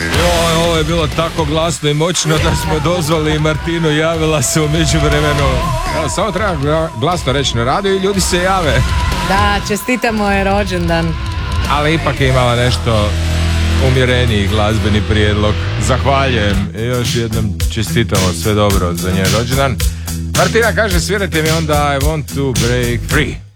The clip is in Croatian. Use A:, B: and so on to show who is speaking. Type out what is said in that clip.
A: Joj, ovo je bilo tako glasno i moćno da smo dozvali Martinu, javila se u međuvremenu. Evo, samo treba glasno reći na radiju i ljudi se jave.
B: Da, čestitamo je rođendan.
A: Ali ipak je imala nešto umjereniji glazbeni prijedlog. Zahvaljujem i još jednom čestitamo sve dobro za njen rođendan. Martina kaže, svirajte mi onda I want to break free.